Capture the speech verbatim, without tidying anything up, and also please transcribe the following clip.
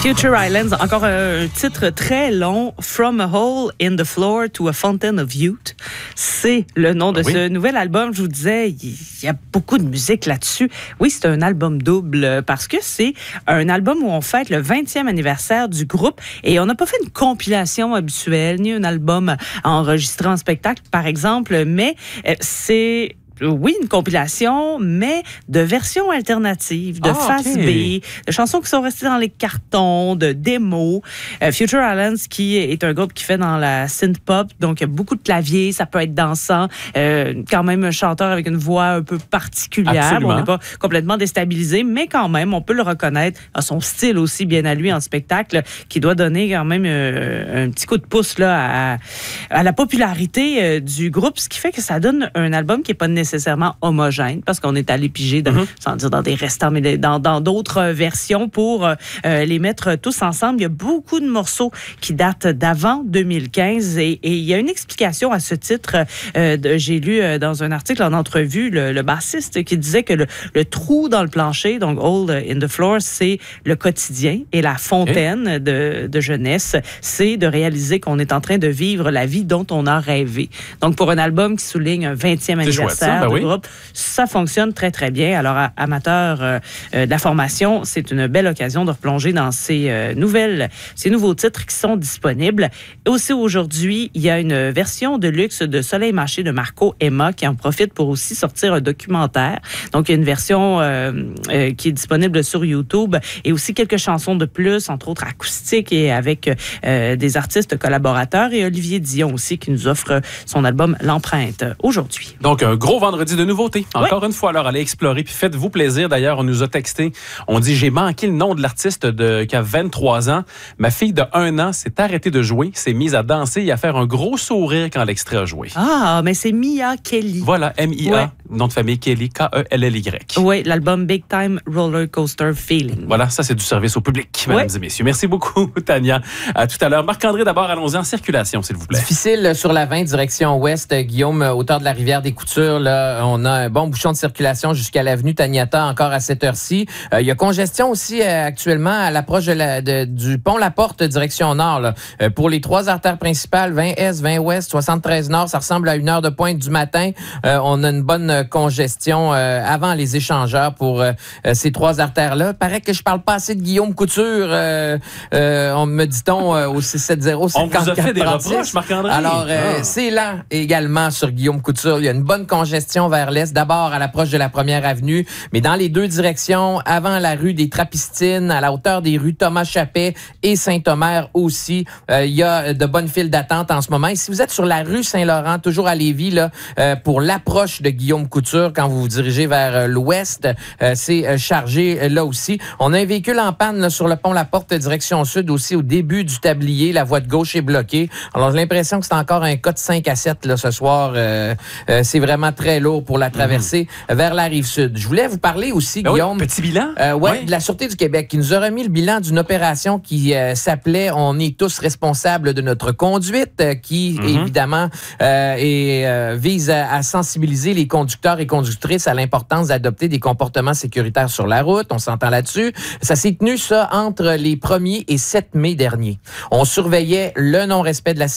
Future Islands, encore un titre très long. From a hole in the floor to a fountain of youth. C'est le nom de oui. ce nouvel album. Je vous disais, il y a beaucoup de musique là-dessus. Oui, c'est un album double parce que c'est un album où on fête le vingtième anniversaire du groupe et on n'a pas fait une compilation habituelle ni un album enregistré en spectacle, par exemple, mais c'est... Oui, une compilation, mais de versions alternatives, de ah, face okay. B, de chansons qui sont restées dans les cartons, de démos. Euh, Future Islands, qui est un groupe qui fait dans la synth-pop, donc il y a beaucoup de claviers, ça peut être dansant, euh, quand même un chanteur avec une voix un peu particulière. Bon, on n'est pas complètement déstabilisé, mais quand même, on peut le reconnaître à son style aussi bien à lui en spectacle, qui doit donner quand même euh, un petit coup de pouce là, à, à la popularité euh, du groupe, ce qui fait que ça donne un album qui n'est pas nécessairement nécessairement homogène, parce qu'on est allé piger, dans, mm-hmm. sans dire dans des restants, mais dans, dans d'autres versions pour euh, les mettre tous ensemble. Il y a beaucoup de morceaux qui datent d'avant deux mille quinze et, et il y a une explication à ce titre. Euh, de, j'ai lu euh, dans un article en entrevue le, le bassiste qui disait que le, le trou dans le plancher, donc Hole in the Floor, c'est le quotidien et la fontaine okay. de, de jeunesse, c'est de réaliser qu'on est en train de vivre la vie dont on a rêvé. Donc pour un album qui souligne un vingtième anniversaire, Ben oui. groupe, ça fonctionne très, très bien. Alors, à, amateurs euh, de la formation, c'est une belle occasion de replonger dans ces euh, nouvelles, ces nouveaux titres qui sont disponibles. Aussi, aujourd'hui, il y a une version de luxe de Soleil Mâché de Marco Emma qui en profite pour aussi sortir un documentaire. Donc, il y a une version euh, euh, qui est disponible sur YouTube et aussi quelques chansons de plus, entre autres acoustiques et avec euh, des artistes collaborateurs et Olivier Dion aussi qui nous offre son album L'Empreinte aujourd'hui. Donc, un gros vendredi de nouveautés. Encore oui. une fois, alors, allez explorer, puis faites-vous plaisir. D'ailleurs, on nous a texté, on dit, j'ai manqué le nom de l'artiste de, qui a vingt-trois ans. Ma fille de un an s'est arrêtée de jouer, s'est mise à danser et à faire un gros sourire quand l'extrait a joué. Ah, mais c'est Mia Kelly. Voilà, M I A, ouais. nom de famille Kelly, K E L L Y. Oui, l'album Big Time Roller Coaster Feeling. Voilà, ça, c'est du service au public, mesdames oui. et messieurs. Merci beaucoup, Tania. À tout à l'heure. Marc-André, d'abord, allons-y en circulation, s'il vous plaît. Difficile sur la vingt, direction ouest. Guillaume, hauteur de la rivière des Coutures, là. On a un bon bouchon de circulation jusqu'à l'avenue Taniata encore à cette heure-ci. Euh, il y a congestion aussi euh, actuellement à l'approche de la, de, du pont La Porte direction nord. Là. Euh, pour les trois artères principales, vingt est, vingt ouest, soixante-treize nord, ça ressemble à une heure de pointe du matin. Euh, on a une bonne congestion euh, avant les échangeurs pour euh, ces trois artères-là. Paraît que je parle pas assez de Guillaume Couture. Euh, euh, on me dit-on euh, au six sept zéro cinquante-quatre On vous a fait des reproches, Marc-André. Alors, euh, ah. c'est lent également sur Guillaume Couture. Il y a une bonne congestion vers l'est. D'abord à l'approche de la première avenue, mais dans les deux directions, avant la rue des Trapistines, à la hauteur des rues Thomas-Chappet et Saint-Omer aussi, euh, il y a de bonnes files d'attente en ce moment. Et si vous êtes sur la rue Saint-Laurent, toujours à Lévis, là, euh, pour l'approche de Guillaume Couture, quand vous vous dirigez vers euh, l'ouest, euh, c'est euh, chargé euh, là aussi. On a un véhicule en panne là, sur le pont La Porte, direction sud, aussi au début du tablier. La voie de gauche est bloquée. Alors, j'ai l'impression que c'est encore un cas de cinq à sept là, ce soir. Euh, euh, c'est vraiment très lourd pour la traversée mmh. vers la Rive-Sud. Je voulais vous parler aussi, ben Guillaume... Oui, petit bilan. Euh, ouais, oui, de la Sûreté du Québec, qui nous a remis le bilan d'une opération qui euh, s'appelait « On est tous responsables de notre conduite euh, », qui, mm-hmm. évidemment, euh, et, euh, vise à, à sensibiliser les conducteurs et conductrices à l'importance d'adopter des comportements sécuritaires sur la route. On s'entend là-dessus. Ça s'est tenu, ça, entre les premiers et sept mai dernier. On surveillait le non-respect de la